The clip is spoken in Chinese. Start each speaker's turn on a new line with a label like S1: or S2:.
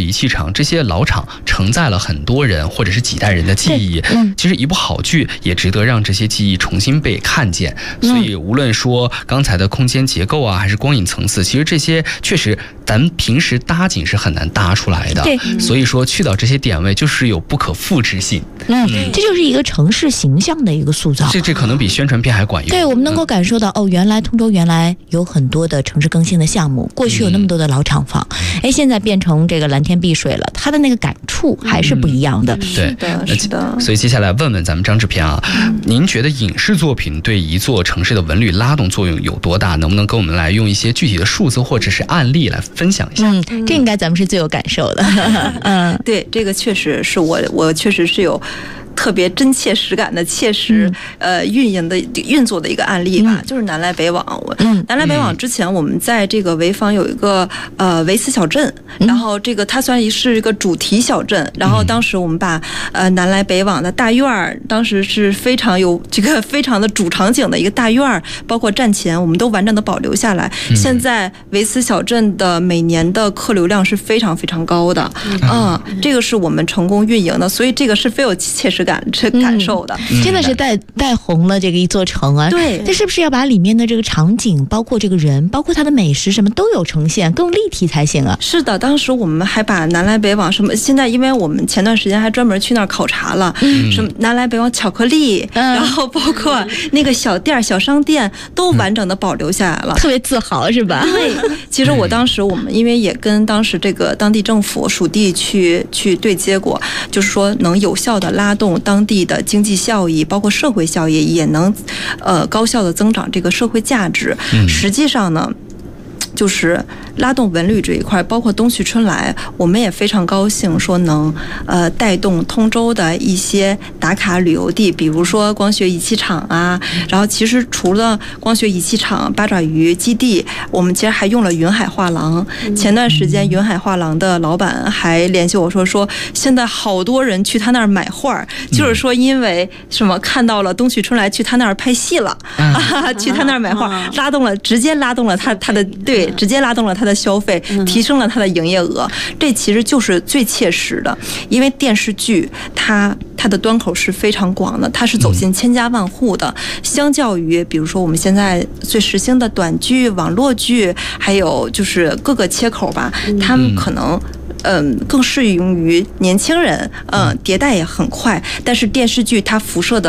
S1: 仪器厂，这些老厂承载了很多人或者是几代人的记忆。其实一部好剧也值得让这些记忆重新被看见。所以无论说刚才的空间结构啊，还是光影层次，其实这些确实咱们平时搭景是很难搭出来的。所以说去到这些点位就是有不可复制性。
S2: 这就是一个城市形象的一个塑造。
S1: 这可能比宣传片还管用。
S2: 对，我们能够感受到原来通州原来有很多的城市更新的项目，过去有那么多的老厂房，现在变成这个蓝天碧水了，它的那个感触还是不一样的。
S1: 对，是的。所以接下来问问咱们张制片啊，您觉得影视作品对一座城市的文旅拉动作用有多大？能不能跟我们来用一些具体的数字或者是案例来分享一下？
S2: 这应该咱们是最有感受的。
S3: 对，这个确实是我确实是有特别真切实感的切实运作的一个案例吧，就是南来北往。南来北往之前，我们在这个潍坊有一个维斯小镇，然后这个它算是一个主题小镇，然后当时我们把南来北往的大院儿，当时是非常有这个非常的主场景的一个大院儿，包括站前我们都完整的保留下来。现在维斯小镇的每年的客流量是非常非常高的这个是我们成功运营的，所以这个是非有切实感受的，
S2: 真的是带红了这个一座城啊！
S3: 对，
S2: 这是不是要把里面的这个场景，包括这个人，包括它的美食什么都有呈现，更立体才行啊？
S3: 是的，当时我们还把南来北往什么，现在因为我们前段时间还专门去那儿考察了，什么南来北往巧克力，然后包括那个小店小商店都完整的保留下来了，
S2: 特别自豪是吧？
S3: 对，其实我当时我们因为也跟当时这个当地政府属地去对接过，就是说能有效的拉动当地的经济效益，包括社会效益，也能高效的增长这个社会价值。实际上呢，就是拉动文旅这一块，包括冬去春来，我们也非常高兴说能带动通州的一些打卡旅游地，比如说光学仪器厂啊，然后其实除了光学仪器厂、八爪鱼基地，我们其实还用了云海画廊。前段时间云海画廊的老板还联系我说现在好多人去他那儿买画，就是说因为什么看到了冬去春来去他那儿拍戏了去他那儿买画，直接拉动了他的直接拉动了他的消费，提升了他的营业额。这其实就是最切实的，因为电视剧它的端口是非常广的，它是走进千家万户的。相较于比如说我们现在最时兴的短剧、网络剧，还有就是各个切口吧，他们可能更适用于年轻人，迭代也很快。但是电视剧它辐射的